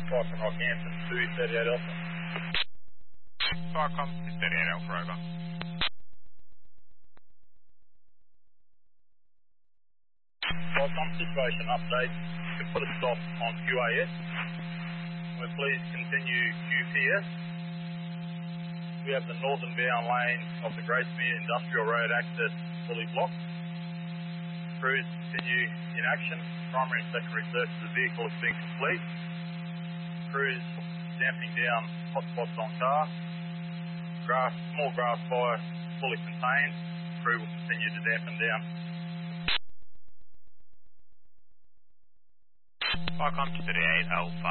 Crossing Rockhampton 238 Alpha. Starcom 238 Alpha, over. Starcom situation update to put a stop on QAS. We'll please continue QPS. We have the northern bound lane of the Gracemere Industrial Road access fully blocked. Crews continue in action. Primary and secondary search of the vehicle has been complete. Crews damping down hotspots on car. Small grass fire fully contained. Crew will continue to dampen down. Starcom 238 Alpha.